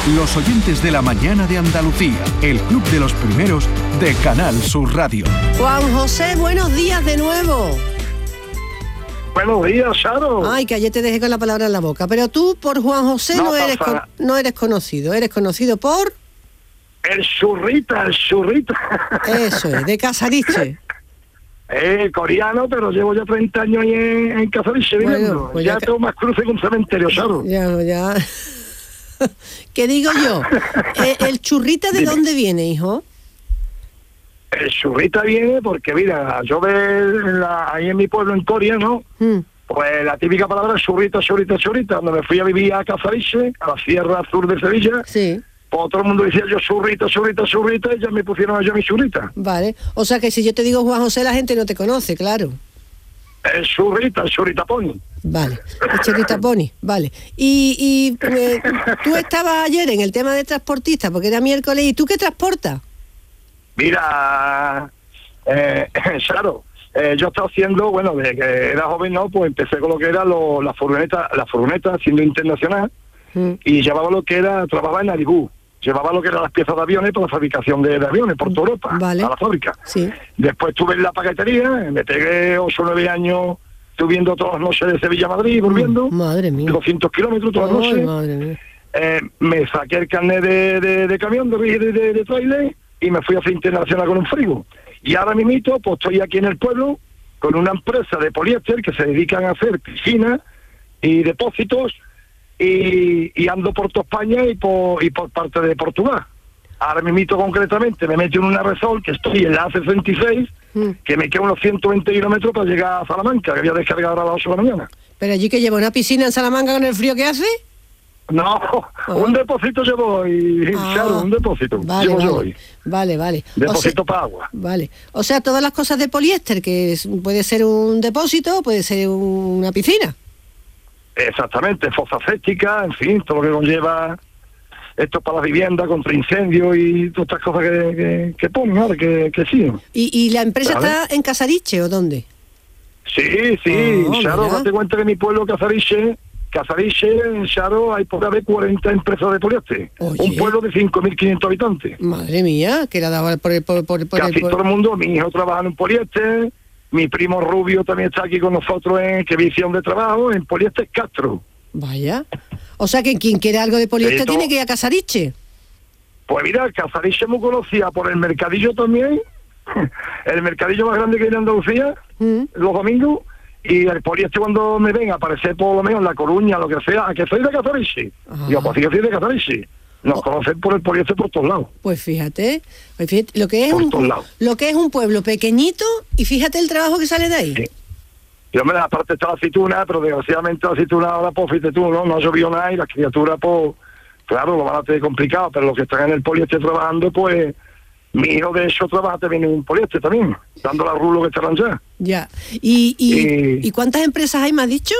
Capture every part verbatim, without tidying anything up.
Los oyentes de la mañana de Andalucía, el club de los primeros de Canal Sur Radio. Juan José, buenos días de nuevo. Buenos días, Charo. Ay, que ayer te dejé con la palabra en la boca. Pero tú por Juan José no, no eres con, no eres conocido, eres conocido por... El Churrita, el Churrita. Eso es, de Casariche. Eh, coreano, pero llevo ya treinta años ahí en, en Casariche bueno, viviendo. Pues ya, ya tengo más cruces que un cementerio, Charo. Ya, ya. ¿Qué digo yo? ¿El, el Churrita de Dime. dónde viene, hijo? El Churrita viene porque, mira, yo veo la, ahí en mi pueblo, en Coria, ¿no? Mm. Pues la típica palabra es churrita, churrita, churrita. Cuando me fui a vivir a Casariche, a la Sierra Sur de Sevilla, sí. Pues todo el mundo decía yo churrita, churrita, churrita, y ya me pusieron yo mi churrita. Vale, o sea que si yo te digo Juan José, la gente no te conoce, claro. El churrita, el churrita pony. Vale, el churrita pony, vale. Y, y eh, tú estabas ayer en el tema de transportista, porque era miércoles, ¿y tú qué transportas? Mira, eh, claro, eh, yo estaba haciendo, bueno, desde que era joven, no, pues empecé con lo que era lo, la furgoneta, la furgoneta siendo internacional, mm. y llevaba lo que era, trabajaba en Arigú, llevaba lo que eran las piezas de aviones para la fabricación de, de aviones por toda Europa, vale. A la fábrica. Sí. Después estuve en la paquetería, me pegué ocho o nueve años subiendo todas las noches de Sevilla a Madrid, volviendo, mm, madre mía. doscientos kilómetros todas las noches. Madre mía. Eh, me saqué el carnet de, de, de camión, de, de, de, de trailer, y me fui a hacer internacional con un frigo. Y ahora mismo, pues estoy aquí en el pueblo con una empresa de poliéster que se dedican a hacer piscinas y depósitos, y, y ando por toda España y por, y por parte de Portugal. Ahora mismo concretamente me metí en una Resol, que estoy en la A sesenta y seis, mm. que me queda unos ciento veinte kilómetros para llegar a Salamanca, que voy a descargar ahora a las ocho de la mañana. ¿Pero allí que lleva una piscina en Salamanca con el frío que hace? No, oh. un depósito llevo hoy, ah, claro, un depósito vale, llevo vale, yo hoy. Vale, vale. Depósito o sea, para agua. Vale. O sea, todas las cosas de poliéster, que es, puede ser un depósito, puede ser una piscina. Exactamente, fosa séptica, en fin, todo lo que conlleva esto para la vivienda, contra incendios y todas estas cosas que, que, que ponen ahora, que, que sí. ¿Y, y la empresa ¿sabes? Está en Casariche o dónde? Sí, sí, oh, Charo, date cuenta que mi pueblo Casariche... Casariche, en Charo, hay por haber cuarenta empresas de poliéster. Oye. Un pueblo de cinco mil quinientos habitantes. Madre mía, que la daba por el... Por, por, por Casi el, por... todo el mundo, mi hijo trabaja en poliéster, mi primo Rubio también está aquí con nosotros en que visión de trabajo, en poliéster Castro. Vaya. O sea que quien quiere algo de poliéster tiene que ir a Casariche. Pues mira, Casariche es muy conocida por el mercadillo también, el mercadillo más grande que hay en Andalucía, ¿Mm? Los domingos. Y el poliéster cuando me ven a aparecer por lo menos en La Coruña, lo que sea, ¿a que soy de Casariche? Digo, pues sí que soy de Casariche. Nos oh. conocen por el poliéster por todos lados. Pues fíjate, pues fíjate lo que es un lo que es un pueblo pequeñito y fíjate el trabajo que sale de ahí. Sí. Y hombre, aparte está la aceituna, pero desgraciadamente la aceituna ahora, pues fíjate tú, ¿no? No ha llovido nada y las criaturas, pues, claro, lo van a tener complicado, pero los que están en el poliéster trabajando, pues... Mi hijo, de hecho, trabaja también en un poliéster también, dando la rulo que estarán ya. Ya. ¿Y, y, y, ¿Y cuántas empresas hay, me has dicho?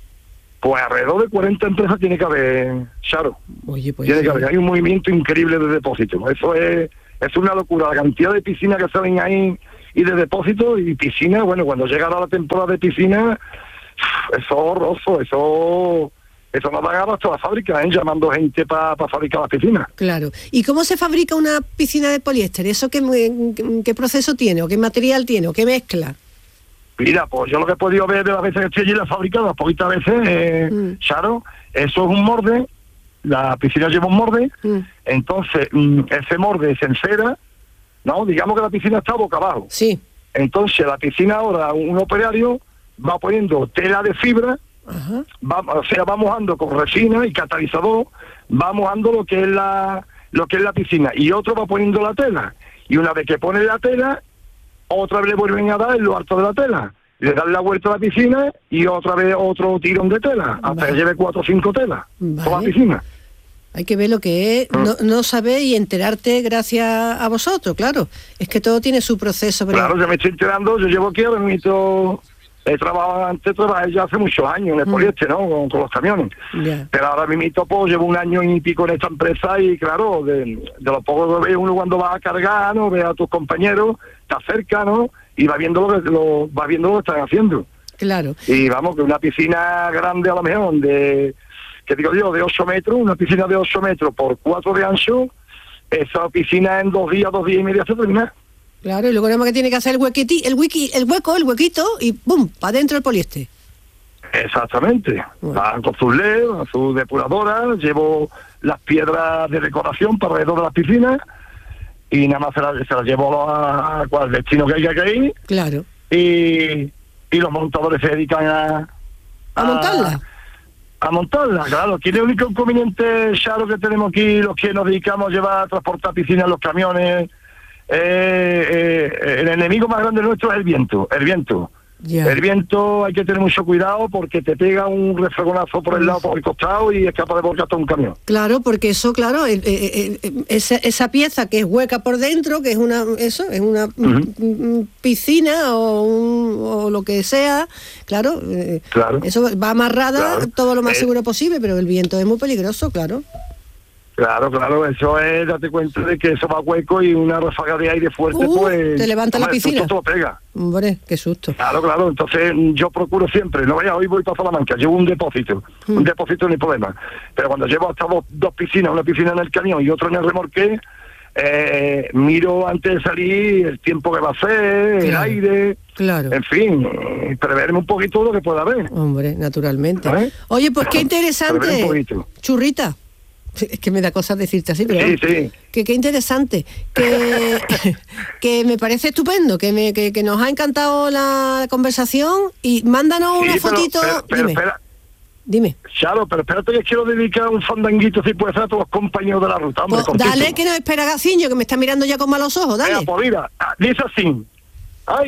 Pues alrededor de cuarenta empresas tiene que haber, Charo. Oye, pues... Tiene que haber. Hay un movimiento increíble de depósitos. Eso es es una locura. La cantidad de piscinas que salen ahí y de depósitos y piscinas, bueno, cuando llega la temporada de piscina, eso es horroroso, eso... Eso nos dan hasta la fábrica, ¿eh? Llamando gente para pa fabricar las piscinas. Claro. ¿Y cómo se fabrica una piscina de poliéster? ¿Eso qué, qué, qué proceso tiene? ¿O qué material tiene? ¿O qué mezcla? Mira, pues yo lo que he podido ver de las veces que estoy allí en la fábrica, las poquitas veces, eh, mm. Charo, eso es un morde, la piscina lleva un morde, mm. entonces mm, ese morde se encera, ¿no? Digamos que la piscina está boca abajo. Sí. Entonces la piscina ahora, un operario va poniendo tela de fibra, Ajá. Va, o sea, va mojando con resina y catalizador, va mojando lo que es la lo que es la piscina, y otro va poniendo la tela, y una vez que pone la tela, otra vez le vuelven a dar en lo alto de la tela, le dan la vuelta a la piscina y otra vez otro tirón de tela, hasta vale. que lleve cuatro o cinco telas, vale. toda la piscina. Hay que ver lo que es, no, no saber y enterarte gracias a vosotros, claro, es que todo tiene su proceso. Pero... Claro, yo me estoy enterando, yo llevo aquí, ahora mismo... He trabajado antes, trabajé ya hace muchos años en el mm. poliéster, ¿no? Con, con los camiones. Yeah. Pero ahora mismo, pues, llevo un año y pico en esta empresa y, claro, de, de lo poco que ve uno cuando va a cargar, ¿no? Ve a tus compañeros, te acerca, ¿no? Y va viendo lo que lo, va viendo lo que están haciendo. Claro. Y vamos, que una piscina grande a lo mejor, donde que digo yo, de ocho metros, una piscina de ocho metros por cuatro de ancho, esa piscina en dos días, dos días y medio se termina. Claro, y luego nada más que tiene que hacer el huequiti, el wiki, el hueco, el huequito, y ¡pum! Para adentro el poliéster. Exactamente. Bueno. Van con sus L E D, su depuradora, llevo las piedras de decoración para alrededor de las piscinas y nada más se las, se las llevo a, a cual destino que haya que ir. Claro. Y, y los montadores se dedican a... ¿A montarla? A montarla, claro. Aquí el único inconveniente, Charo, que tenemos aquí, los que nos dedicamos a llevar a transportar piscinas en los camiones, eh, eh, el enemigo más grande nuestro es el viento, el viento. Ya. El viento hay que tener mucho cuidado porque te pega un refregonazo por el lado, por el costado y es capaz de volcar hasta un camión. Claro, porque eso, claro, eh, eh, eh, esa, esa pieza que es hueca por dentro, que es una, eso, es una uh-huh. piscina o, un, o lo que sea, claro, eh, claro, eso va amarrada claro. todo lo más eh, seguro posible, pero el viento es muy peligroso, claro. Claro, claro, eso es, date cuenta de que eso va hueco y una ráfaga de aire fuerte, uh, pues... te levanta hombre, la piscina. Todo pega. Hombre, qué susto. Claro, claro, entonces yo procuro siempre, no vaya, hoy voy para Salamanca, llevo un depósito, hmm. un depósito no hay problema, pero cuando llevo hasta dos, dos piscinas, una piscina en el camión y otra en el remolque, eh, miro antes de salir el tiempo que va a hacer, claro. el aire, claro. en fin, preverme un poquito lo que pueda haber. Hombre, naturalmente. ¿Eh? Oye, pues qué interesante, Churrita. Es que me da cosas decirte así, pero sí, sí. que qué interesante, que, que me parece estupendo, que, me, que, que nos ha encantado la conversación y mándanos sí, una pero, fotito. Pero, pero, dime, espera. dime. Claro, pero espérate que quiero dedicar un fandanguito si puede ser a todos los compañeros de la ruta. Hombre, pues dale que no espera Gaciño, que me está mirando ya con malos ojos, dale. Venga, pues mira, dice así,